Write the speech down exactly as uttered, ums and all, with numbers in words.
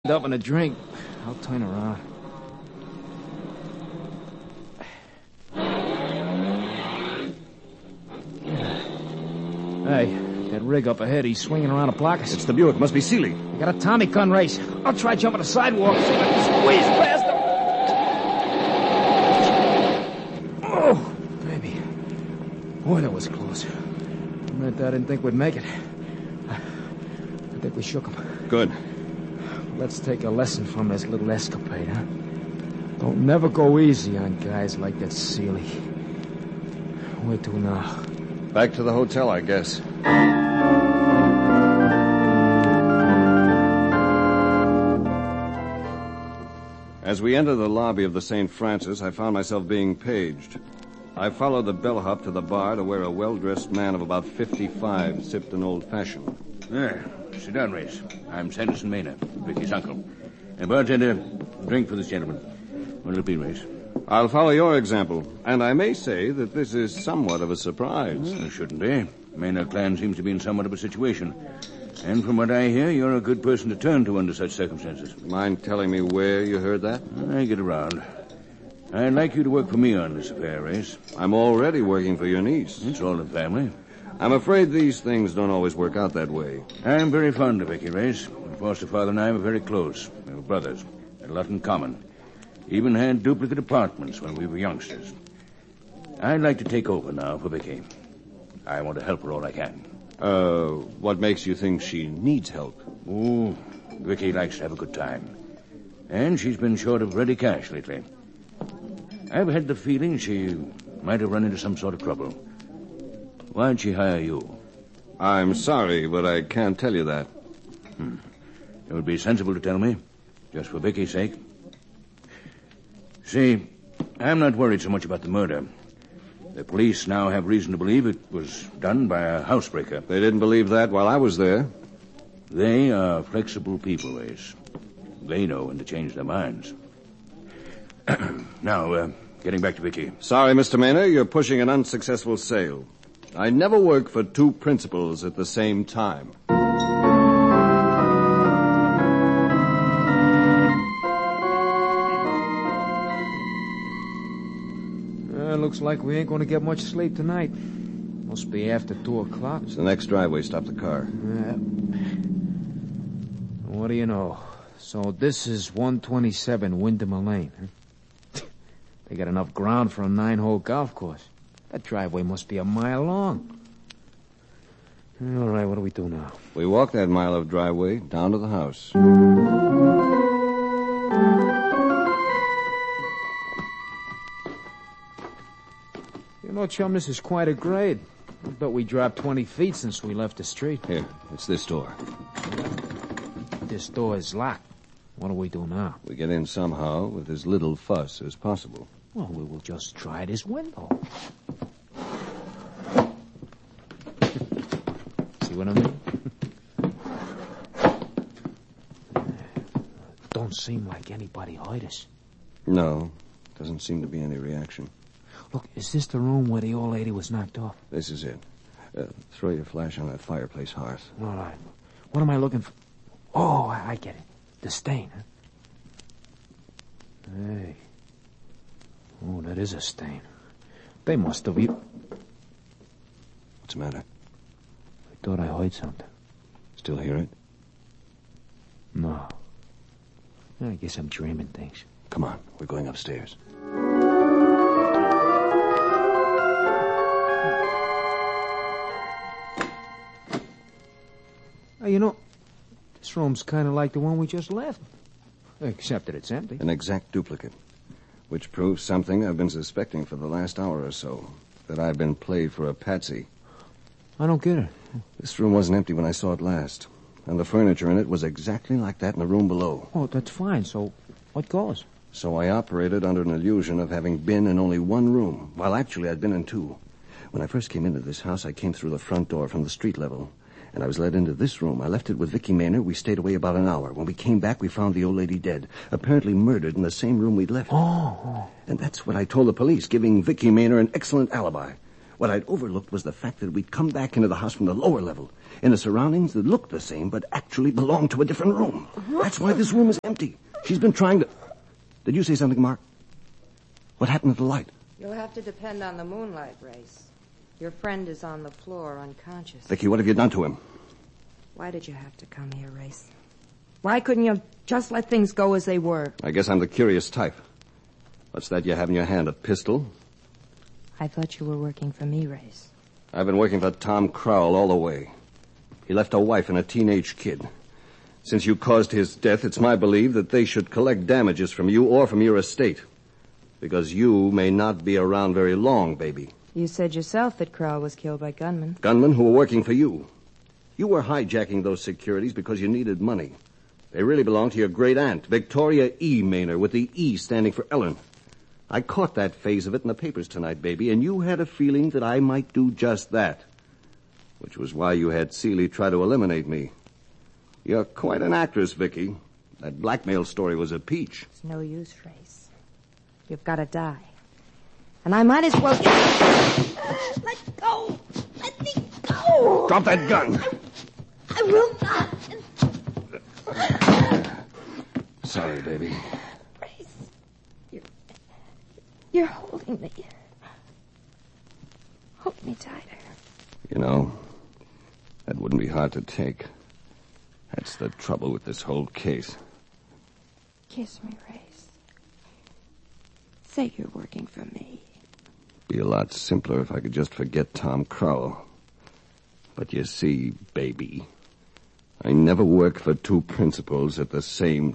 up in a drink. I'll turn around. Hey, that rig up ahead, he's swinging around a block. It's the Buick. Must be Seeley. I got a Tommy gun race. I'll try jumping the sidewalk. See if I can squeeze past him. Oh, baby. Boy, that was close. I meant I didn't think we'd make it. I think we shook him. Good. Let's take a lesson from this little escapade, huh? Don't never go easy on guys like that Seeley. Where to now? Back to the hotel, I guess. As we entered the lobby of the Saint Francis, I found myself being paged. I followed the bellhop to the bar to where a well-dressed man of about fifty-five sipped an old-fashioned. There. Sit down, Race. I'm Sanderson Maynard, Vicky's uncle. And bartender, drink for this gentleman. What'll it be, Race? I'll follow your example, and I may say that this is somewhat of a surprise. Well, it shouldn't be. Maynard clan seems to be in somewhat of a situation. And from what I hear, you're a good person to turn to under such circumstances. Mind telling me where you heard that? I get around. I'd like you to work for me on this affair, Race. I'm already working for your niece. It's all in the family. I'm afraid these things don't always work out that way. I'm very fond of Vicky, Race. My foster father and I were very close. We were brothers. Had a lot in common. Even had duplicate apartments when we were youngsters. I'd like to take over now for Vicky. I want to help her all I can. Uh, what makes you think she needs help? Oh, Vicky likes to have a good time. And she's been short of ready cash lately. I've had the feeling she might have run into some sort of trouble. Why'd she hire you? I'm sorry, but I can't tell you that. Hmm. It would be sensible to tell me, just for Vicky's sake. See, I'm not worried so much about the murder. The police now have reason to believe it was done by a housebreaker. They didn't believe that while I was there. They are flexible people, Ace. They know when to change their minds. Now, uh, getting back to Vicky. Sorry, Mister Maynard, you're pushing an unsuccessful sale. I never work for two principals at the same time. Uh, looks like we ain't going to get much sleep tonight. Must be after two o'clock. It's the next driveway. Stop the car. Uh, what do you know? So this is one twenty-seven Windermere Lane, huh? They got enough ground for a nine-hole golf course. That driveway must be a mile long. All right, what do we do now? We walk that mile of driveway down to the house. You know, chum, this is quite a grade. I bet we dropped twenty feet since we left the street. Here, it's this door. This door is locked. What do we do now? We get in somehow with as little fuss as possible. Well, we will just try this window. See what I mean? Don't seem like anybody heard us. No, doesn't seem to be any reaction. Look, is this the room where the old lady was knocked off? This is it. Uh, throw your flash on that fireplace hearth. All right. What am I looking for? Oh, I, I get it. The stain, huh? Hey. Oh, that is a stain. They must have... What's the matter? I thought I heard something. Still hear it? No. I guess I'm dreaming things. Come on, we're going upstairs. Hey, you know, this room's kind of like the one we just left. Except that it's empty. An exact duplicate. Which proves something I've been suspecting for the last hour or so. That I've been played for a patsy. I don't get it. This room wasn't empty when I saw it last. And the furniture in it was exactly like that in the room below. Oh, that's fine. So, what goes? So I operated under an illusion of having been in only one room, while actually I'd been in two. When I first came into this house, I came through the front door from the street level. And I was led into this room. I left it with Vicky Maynard. We stayed away about an hour. When we came back, we found the old lady dead, apparently murdered in the same room we'd left her. Oh, oh. And that's what I told the police, giving Vicky Maynard an excellent alibi. What I'd overlooked was the fact that we'd come back into the house from the lower level, in a surroundings that looked the same, but actually belonged to a different room. That's why this room is empty. She's been trying to... Did you say something, Mark? What happened to the light? You'll have to depend on the moonlight, Race. Your friend is on the floor, unconscious. Vicky, what have you done to him? Why did you have to come here, Race? Why couldn't you just let things go as they were? I guess I'm the curious type. What's that you have in your hand, a pistol? I thought you were working for me, Race. I've been working for Tom Crowell all the way. He left a wife and a teenage kid. Since you caused his death, it's my belief that they should collect damages from you or from your estate. Because you may not be around very long, baby. You said yourself that Crowell was killed by gunmen. Gunmen who were working for you. You were hijacking those securities because you needed money. They really belonged to your great-aunt, Victoria E. Maynard, with the E standing for Ellen. I caught that phase of it in the papers tonight, baby, and you had a feeling that I might do just that. Which was why you had Seeley try to eliminate me. You're quite an actress, Vicky. That blackmail story was a peach. It's no use, Race. You've got to die. And I might as well... Let go! Let me go! Drop that gun! I will not. Sorry, baby. Race, you're, you're holding me. Hold me tighter. You know, that wouldn't be hard to take. That's the trouble with this whole case. Kiss me, Race. Say you're working for me. Be a lot simpler if I could just forget Tom Crowell. But you see, baby, I never work for two principals at the same